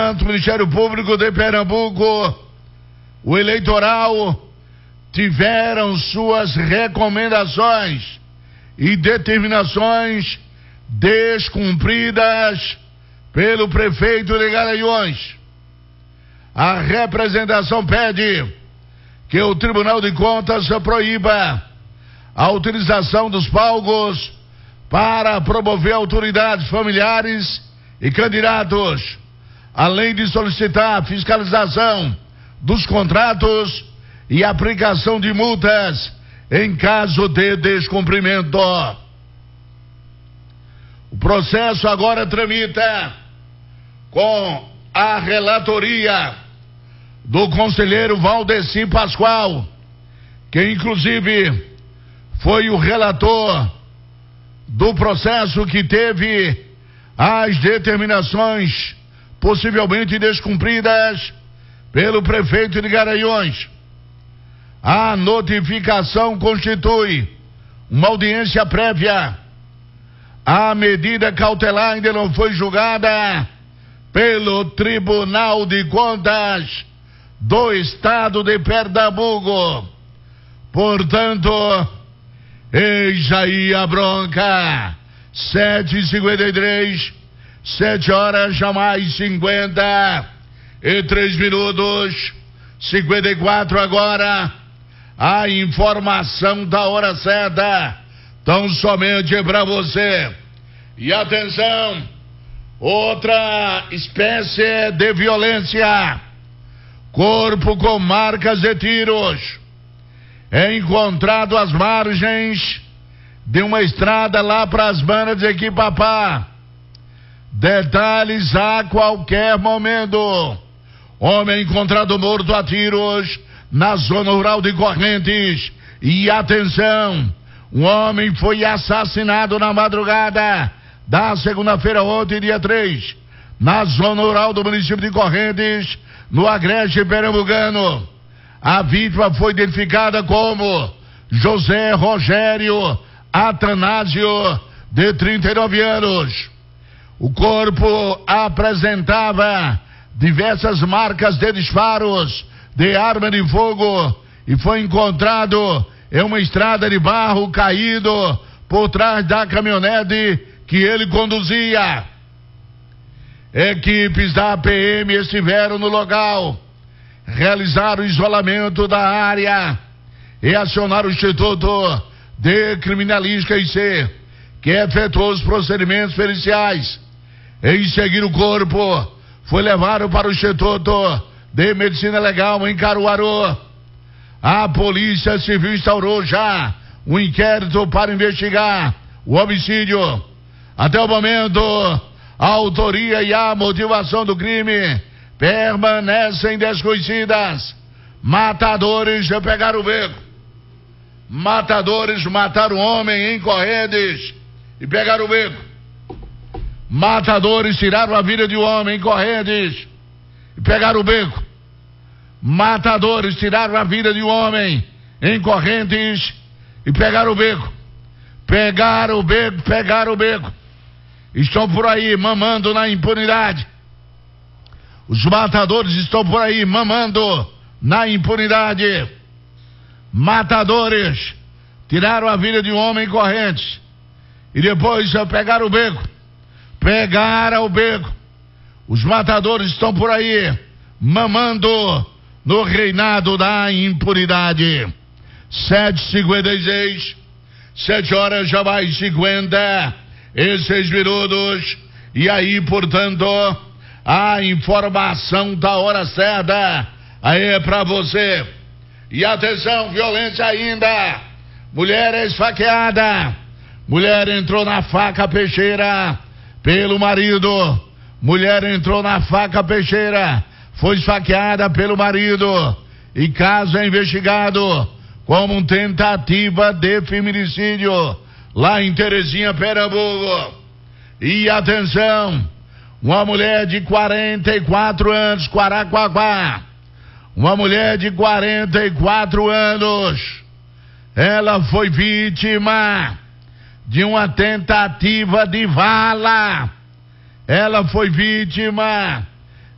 tanto o Ministério Público de Pernambuco, o eleitoral, tiveram suas recomendações e determinações descumpridas pelo prefeito de Garanhuns. A representação pede que o Tribunal de Contas proíba a utilização dos palcos para promover autoridades familiares e candidatos, além de solicitar fiscalização dos contratos e aplicação de multas em caso de descumprimento. O processo agora tramita com a relatoria do conselheiro Valdeci Pascoal, que inclusive foi o relator do processo que teve as determinações possivelmente descumpridas pelo prefeito de Garanhuns. A notificação constitui uma audiência prévia. A medida cautelar ainda não foi julgada pelo Tribunal de Contas do Estado de Pernambuco. Portanto, eis aí a bronca. 7h53, 7 horas jamais 53 minutos, 54 agora. A informação da hora certa, tão somente para você. E atenção, outra espécie de violência. Corpo com marcas de tiros é encontrado às margens de uma estrada lá para as bandas de Equipapá. Detalhes a qualquer momento. Homem encontrado morto a tiros na zona rural de Correntes. E atenção, um homem foi assassinado na madrugada da segunda-feira ontem, dia 3, na zona rural do município de Correntes, no Agreste Pernambucano. A vítima foi identificada como José Rogério Atanásio, de 39 anos. O corpo apresentava diversas marcas de disparos de arma de fogo e foi encontrado em uma estrada de barro caído por trás da caminhonete que ele conduzia. Equipes da PM estiveram no local, realizaram o isolamento da área e acionaram o Instituto de Criminalística IC, que efetuou os procedimentos periciais. Em seguida, o corpo foi levado para o Instituto de Medicina Legal em Caruaru. A Polícia Civil instaurou já um inquérito para investigar o homicídio. Até o momento, a autoria e a motivação do crime permanecem desconhecidas. Matadores já pegaram o beco. Matadores mataram um homem em Correntes e pegaram o beco. Matadores tiraram a vida de um homem em Correntes e pegaram o beco. Matadores tiraram a vida de um homem em Correntes e pegaram o beco. Pegaram o beco, pegaram o beco. Estão por aí mamando na impunidade. Os matadores estão por aí mamando na impunidade. Matadores tiraram a vida de um homem em Correntes e depois pegaram o beco. Pegaram o beco. Os matadores estão por aí mamando no reinado da impunidade. 7h56, 7 horas já mais 56 minutos. E aí, portanto, a informação da hora certa aí é pra você. E atenção, violência ainda. Mulher esfaqueada. Mulher entrou na faca peixeira pelo marido. Mulher entrou na faca peixeira, foi esfaqueada pelo marido. E caso é investigado como tentativa de feminicídio lá em Terezinha, Pernambuco. E atenção, uma mulher de 44 anos, Quaraquaquá. Uma mulher de 44 anos, ela foi vítima de uma tentativa de vala. Ela foi vítima